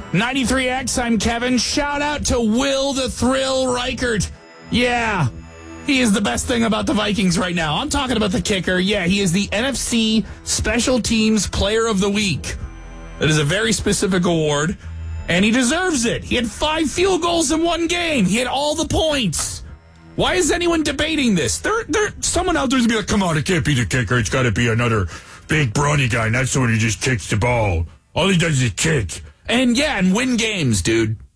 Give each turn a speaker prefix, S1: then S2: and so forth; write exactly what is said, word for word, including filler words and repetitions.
S1: ninety-three X, I'm Kevin. Shout out to Will the Thrill Reichert. Yeah, he is the best thing about the Vikings right now. I'm talking about the kicker. Yeah, he is the N F C Special Teams Player of the Week. That is a very specific award, and he deserves it. He had five field goals in one game. He had all the points. Why is anyone debating this? There, there, someone out there's going to be like, come on, it can't be the kicker. It's got to be another big brawny guy, and that's the one who just kicks the ball. All he does is kick. And yeah, and win games, dude.